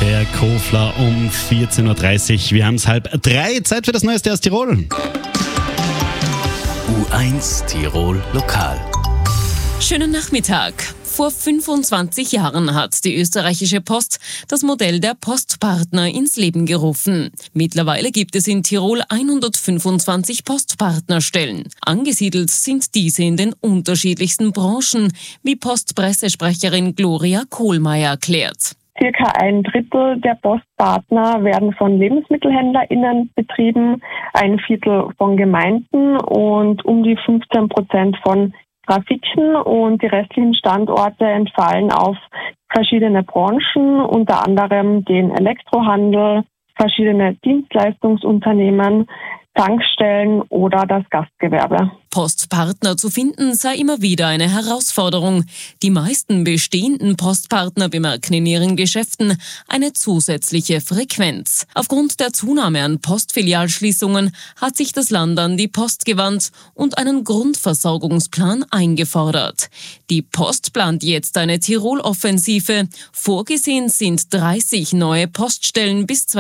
der Kofler um 14.30 Uhr. Wir haben es 2:30. Zeit für das Neueste aus Tirol. U1 Tirol Lokal. Schönen Nachmittag. Vor 25 Jahren hat die österreichische Post das Modell der Postpartner ins Leben gerufen. Mittlerweile gibt es in Tirol 125 Postpartnerstellen. Angesiedelt sind diese in den unterschiedlichsten Branchen, wie Postpressesprecherin Gloria Kohlmeier erklärt. Circa 1/3 der Postpartner werden von LebensmittelhändlerInnen betrieben, 1/4 von Gemeinden und um die 15% von Trafiken, und die restlichen Standorte entfallen auf verschiedene Branchen, unter anderem den Elektrohandel, verschiedene Dienstleistungsunternehmen, Tankstellen oder das Gastgewerbe. Postpartner zu finden sei immer wieder eine Herausforderung. Die meisten bestehenden Postpartner bemerken in ihren Geschäften eine zusätzliche Frequenz. Aufgrund der Zunahme an Postfilialschließungen hat sich das Land an die Post gewandt und einen Grundversorgungsplan eingefordert. Die Post plant jetzt eine Tirol-Offensive. Vorgesehen sind 30 neue Poststellen bis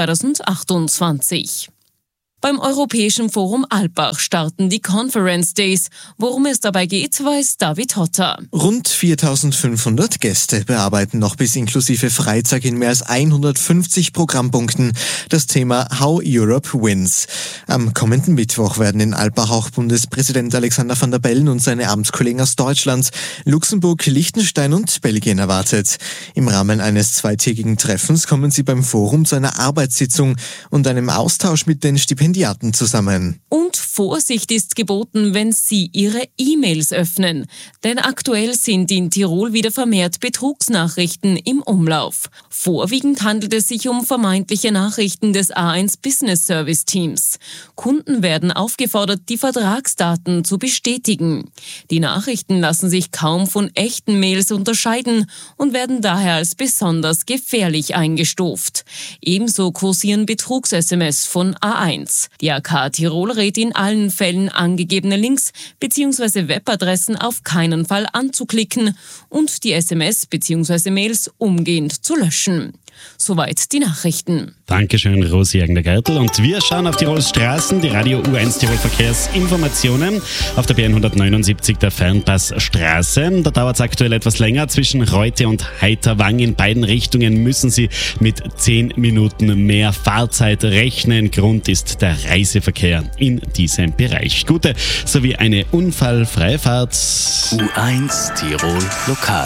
2028. Beim Europäischen Forum Alpbach starten die Conference Days. Worum es dabei geht, weiß David Hotter. Rund 4.500 Gäste bearbeiten noch bis inklusive Freitag in mehr als 150 Programmpunkten das Thema How Europe Wins. Am kommenden Mittwoch werden in Alpbach auch Bundespräsident Alexander Van der Bellen und seine Amtskollegen aus Deutschland, Luxemburg, Liechtenstein und Belgien erwartet. Im Rahmen eines zweitägigen Treffens kommen sie beim Forum zu einer Arbeitssitzung und einem Austausch mit den Stipendiaten zusammen. Und Vorsicht ist geboten, wenn Sie Ihre E-Mails öffnen. Denn aktuell sind in Tirol wieder vermehrt Betrugsnachrichten im Umlauf. Vorwiegend handelt es sich um vermeintliche Nachrichten des A1 Business Service Teams. Kunden werden aufgefordert, die Vertragsdaten zu bestätigen. Die Nachrichten lassen sich kaum von echten Mails unterscheiden und werden daher als besonders gefährlich eingestuft. Ebenso kursieren Betrugs-SMS von A1. Die AK Tirol rät in allen Fällen angegebene Links bzw. Webadressen auf keinen Fall anzuklicken und die SMS bzw. Mails umgehend zu löschen. Soweit die Nachrichten. Dankeschön, Rosi Jagner-Gertl. Und wir schauen auf Tirols Straßen, die Radio U1 Tirol Verkehrsinformationen auf der BN 179 der Fernpassstraße. Da dauert es aktuell etwas länger. Zwischen Reute und Heiterwang in beiden Richtungen müssen Sie mit 10 Minuten mehr Fahrzeit rechnen. Grund ist der Reiseverkehr in diesem Bereich. Gute sowie eine unfallfreie Fahrt. U1 Tirol Lokal.